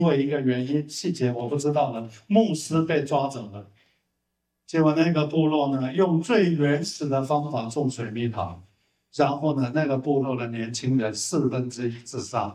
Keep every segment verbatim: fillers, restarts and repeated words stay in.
因为一个原因，细节我不知道了，牧师被抓走了。结果那个部落呢，用最原始的方法种水蜜桃，然后呢，那个部落的年轻人四分之一自杀。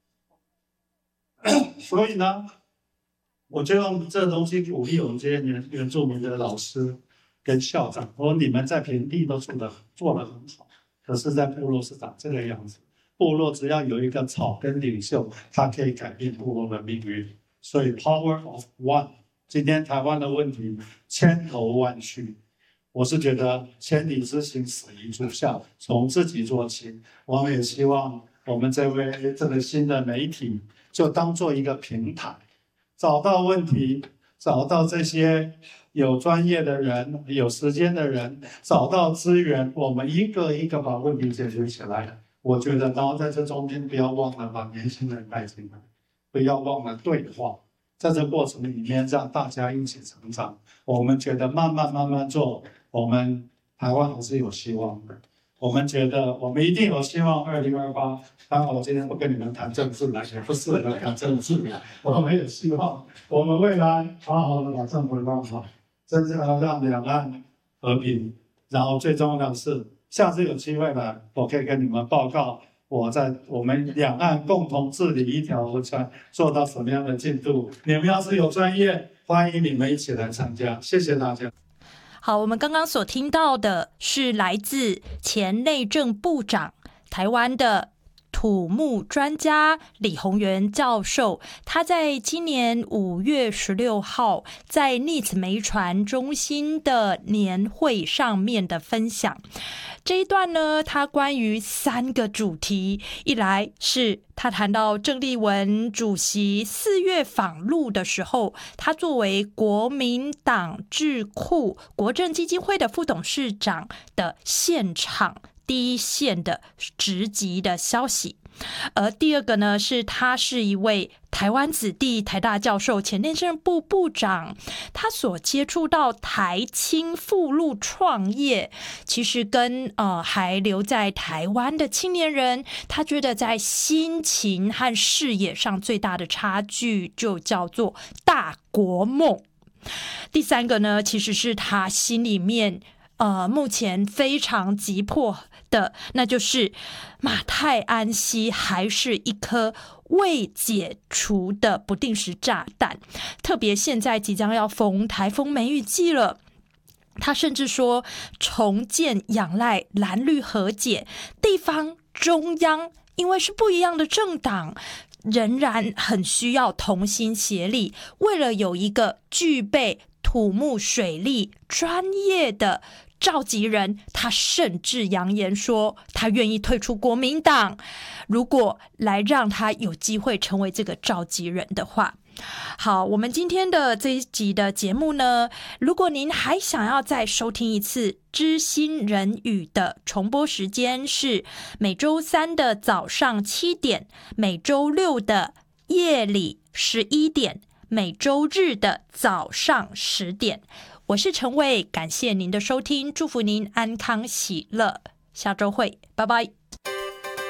所以呢，我就用这东西鼓励我们这些原原住民的老师跟校长，我说你们在平地都做的做得很好，可是在部落是长这个样子。部落只要有一个草根领袖，他可以改变部落的命运。所以 power of one， 今天台湾的问题千头万绪，我是觉得千里之行始于足下，从自己做起。我们也希望我们这位这个新的媒体就当做一个平台，找到问题，找到这些有专业的人、有时间的人，找到资源，我们一个一个把问题解决起来。我觉得，然后在这中间不要忘了把年轻人带进来，不要忘了对话，在这过程里面让大家一起成长。我们觉得慢慢慢慢做，我们台湾还是有希望的。我们觉得我们一定有希望。二零二八，当然我今天不跟你们谈政治了，也不适合谈政治了。我们也希望我们未来好好的把政府弄好，真正的让两岸和平。然后最重要的是，下次有机会了，我可以跟你们报告我在我们两岸共同治理一条河川做到什么样的进度。你们要是有专业，欢迎你们一起来参加。谢谢大家。 好，我们刚刚所听到的是来自前内政部长、台湾的土木专家李鸿源教授，他在今年五月十六号在 N I T 媒传中心的年会上面的分享。这一段呢，他关于三个主题，一来是他谈到郑丽文主席四月访陆的时候，他作为国民党智库国政基金会的副董事长的现场第一线的直击的消息。而第二个呢，是他是一位台湾子弟，台大教授，前内政部部长，他所接触到台青复路创业，其实跟呃还留在台湾的青年人，他觉得在心情和视野上最大的差距就叫做大国梦。第三个呢，其实是他心里面呃目前非常急迫的，那就是马太安溪还是一颗未解除的不定时炸弹，特别现在即将要逢台风梅雨季了。他甚至说，重建仰赖蓝绿和解，地方中央因为是不一样的政党，仍然很需要同心协力，为了有一个具备土木水利专业的召集人，他甚至扬言说他愿意退出国民党，如果来让他有机会成为这个召集人的话。好，我们今天的这一集的节目呢，如果您还想要再收听一次知心人语的重播时间，是每周三的早上七点，每周六的夜里十一点，每周日的早上十点。我是陈蔚，感谢您的收听，祝福您安康喜乐，下周会，拜拜。